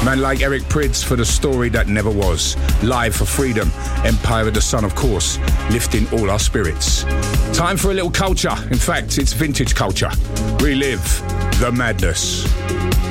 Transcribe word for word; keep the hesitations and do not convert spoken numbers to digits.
Man like Eric Prydz for the story that never was. Live for freedom. Empire of the Sun, of course, lifting all our spirits. Time for a little culture. In fact, it's vintage culture. Relive the madness.